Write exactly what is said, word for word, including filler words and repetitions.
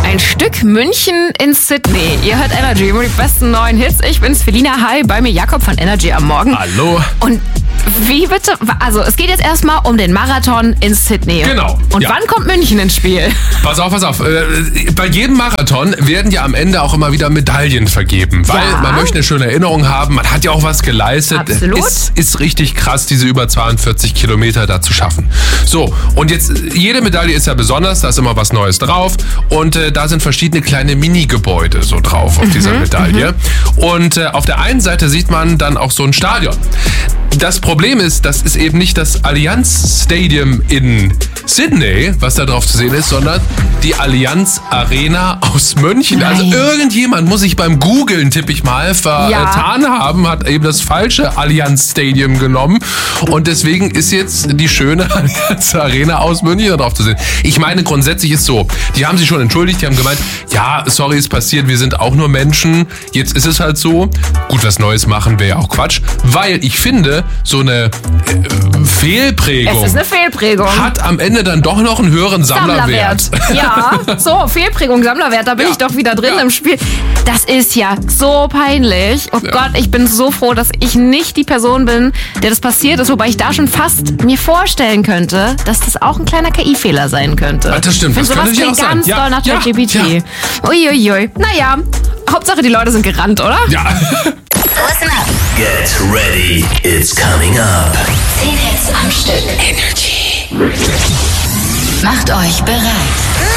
Ein Stück München in Sydney. Ihr hört Energy, immer die besten neuen Hits. Ich bin's, Felina. Hi, bei mir Jakob von Energy am Morgen. Hallo. Und wie bitte? Also, es geht jetzt erstmal um den Marathon in Sydney. Genau. Und ja. wann kommt München ins Spiel? Pass auf, pass auf. Äh, bei jedem Marathon werden ja am Ende auch immer wieder Medaillen vergeben, weil Ja. man möchte eine schöne Erinnerung haben. Man hat ja auch was geleistet. Absolut. Ist, ist richtig krass, diese über zweiundvierzig Kilometer da zu schaffen. So, und jetzt, jede Medaille ist ja besonders, da ist immer was Neues drauf. Und äh, da sind verschiedene kleine Mini-Gebäude so drauf auf mhm, dieser Medaille. Mhm. Und äh, auf der einen Seite sieht man dann auch so ein Stadion. Das Problem ist, das ist eben nicht das Allianz Stadium in Sydney, was da drauf zu sehen ist, sondern die Allianz Arena aus München. Nein. Also irgendjemand muss sich beim Googlen, tippe ich mal, vertan Ja. haben, hat eben das falsche Allianz Stadium genommen. Und deswegen ist jetzt die schöne Allianz Arena aus München da drauf zu sehen. Ich meine, grundsätzlich ist so, die haben sich schon entschuldigt, die haben gemeint, ja, sorry, ist passiert, wir sind auch nur Menschen. Jetzt ist es halt so. Gut, was Neues machen wäre ja auch Quatsch. Weil ich finde, so eine äh, Fehlprägung Es ist eine Fehlprägung. hat am Ende dann doch noch einen höheren Sammlerwert. Ja, so, Fehlprägung, Sammlerwert, da bin Ja. ich doch wieder drin Ja. im Spiel. Das ist ja so peinlich. Oh Ja. Gott, ich bin so froh, dass ich nicht die Person bin, der das passiert ist, wobei ich da schon fast mir vorstellen könnte, dass das auch ein kleiner K I-Fehler sein könnte. Ah, das stimmt, Ich das finde, könnte sowas natürlich klingt auch sein. ganz Ja, doll nach ja, ChatGPT. Uiuiui. Naja, Hauptsache die Leute sind gerannt, oder? Ja. Listen up. Get ready, it's coming up. Zehn Hits am Stück. Energy. Macht euch bereit.